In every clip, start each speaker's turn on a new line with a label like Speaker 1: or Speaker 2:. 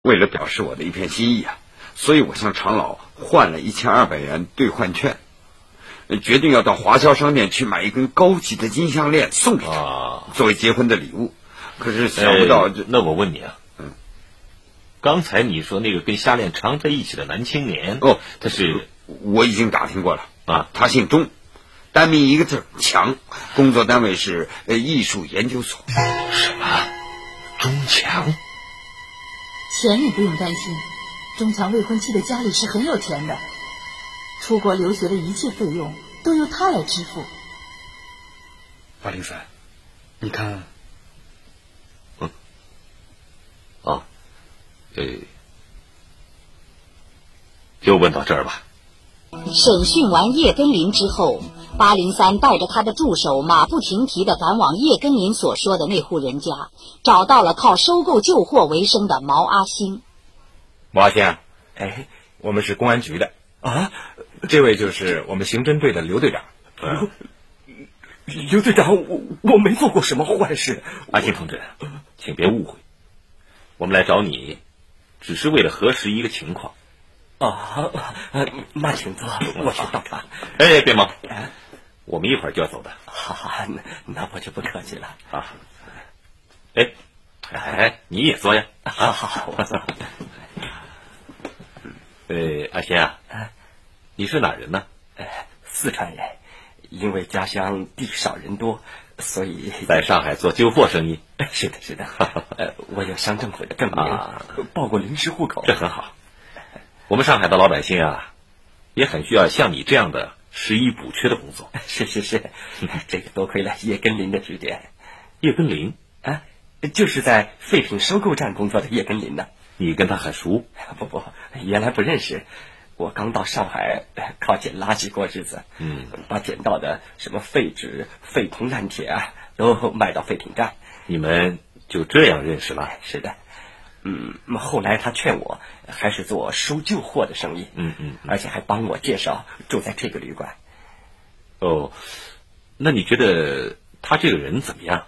Speaker 1: 为了表示我的一片心意啊，所以我向常老换了1200元兑换券，决定要到华侨商店去买一根高级的金项链送给他，作为结婚的礼物。可是想不到
Speaker 2: 那我问你啊，刚才你说那个跟夏恋常在一起的男青年，他是？
Speaker 1: 我已经打听过了啊，他姓钟，单名一个字强，工作单位是艺术研究所。
Speaker 2: 什么？钟强？
Speaker 3: 钱你不用担心，钟强未婚妻的家里是很有钱的，出国留学的一切费用都由他来支付。
Speaker 4: 803，你看，
Speaker 2: 就问到这儿吧。
Speaker 5: 审讯完叶根林之后，803带着他的助手马不停蹄地赶往叶根林所说的那户人家，找到了靠收购旧货为生的毛阿星。
Speaker 4: 毛阿星，我们是公安局的啊，这位就是我们刑侦队的刘队长。
Speaker 6: 刘队长，我没做过什么坏事。
Speaker 2: 阿星同志，请别误会，我们来找你只是为了核实一个情况。
Speaker 6: 那请坐，我去到他。
Speaker 2: 别忙，我们一会儿就要走的。
Speaker 6: 那我就不客气了啊。
Speaker 2: 你也坐呀。
Speaker 6: 好，我坐。
Speaker 2: 阿星啊，你是哪人呢？
Speaker 6: 四川人，因为家乡地少人多，所以
Speaker 2: 在上海做旧货生意。
Speaker 6: 是的，我有乡政府的证明，报过临时户口。
Speaker 2: 这很好。我们上海的老百姓啊，也很需要像你这样的拾遗补缺的工作。
Speaker 6: 是，这个多亏了叶根林的指点。
Speaker 2: 叶根林
Speaker 6: 就是在废品收购站工作的叶根林呢。
Speaker 2: 你跟他很熟？
Speaker 6: 不，原来不认识。我刚到上海，靠捡垃圾过日子。把捡到的什么废纸、废铜烂铁都卖到废品站。
Speaker 2: 你们就这样认识了？
Speaker 6: 是的。后来他劝我还是做收旧货的生意，而且还帮我介绍住在这个旅馆。
Speaker 2: 那你觉得他这个人怎么样？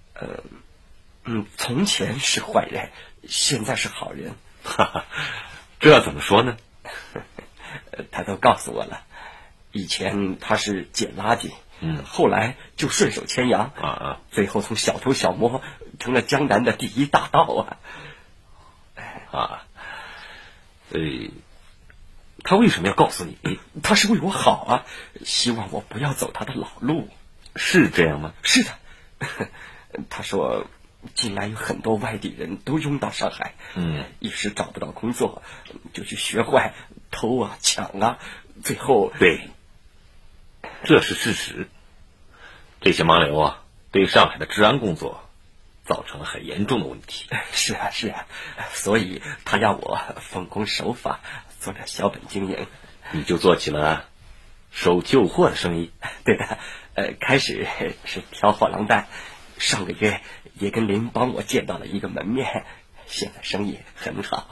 Speaker 6: 从前是坏人，现在是好人。
Speaker 2: 这怎么说呢？
Speaker 6: 他都告诉我了，以前他是捡垃圾，后来就顺手牵羊，最后从小偷小摸成了江南的第一大盗
Speaker 2: 他为什么要告诉你？
Speaker 6: 他是为我好希望我不要走他的老路。
Speaker 2: 是这样吗？
Speaker 6: 是的。他说近来有很多外地人都涌到上海，一时找不到工作，就去学坏、偷抢最后。
Speaker 2: 对，这是事实。这些盲流对上海的治安工作造成了很严重的问题。
Speaker 6: 是啊，所以他要我奉公守法，做点小本经营。
Speaker 2: 你就做起了收旧货的生意？
Speaker 6: 对的，开始是挑货郎担，上个月叶根林帮我借到了一个门面，现在生意很好。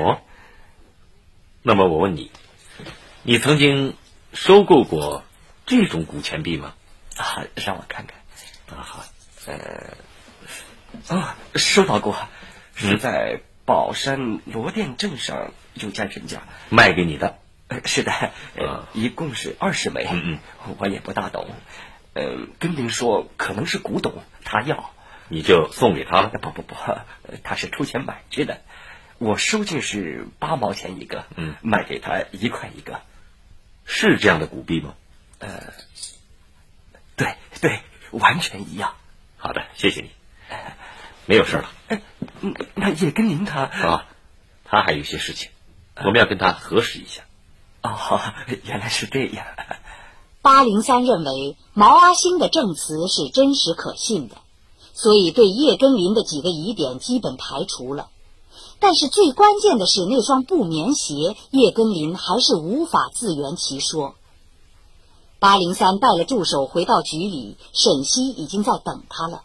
Speaker 2: 那么我问你，你曾经收购过这种古钱币吗？
Speaker 6: 让我看看。收到过，是在宝山罗店镇上有家人家
Speaker 2: 卖给你的。
Speaker 6: 是的，一共是20枚。我也不大懂。根林说可能是古董，他要，
Speaker 2: 你就送给他了？
Speaker 6: 不，他是出钱买去的。我收进是8毛钱一个，卖给他1块一个。
Speaker 2: 是这样的古币吗？
Speaker 6: 对，完全一样。
Speaker 2: 好的，谢谢你，没有事了。
Speaker 6: 那叶根林他
Speaker 2: 还有些事情，我们要跟他核实一下。
Speaker 6: 原来是这样。
Speaker 5: 803认为毛阿星的证词是真实可信的，所以对叶根林的几个疑点基本排除了。但是最关键的是那双布棉鞋，叶根林还是无法自圆其说。803带了助手回到局里，沈西已经在等他了。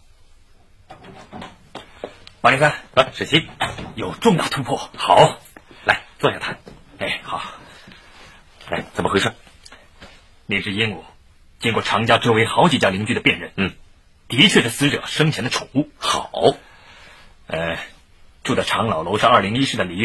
Speaker 4: 803，
Speaker 2: 沈西，
Speaker 4: 有重大突破。
Speaker 2: 好，来坐下谈。
Speaker 4: 好。
Speaker 2: 怎么回事？
Speaker 4: 那只鹦鹉经过常家周围好几家邻居的辨认，的确是死者生前的宠物。
Speaker 2: 好，
Speaker 4: 住在长老楼上201室的李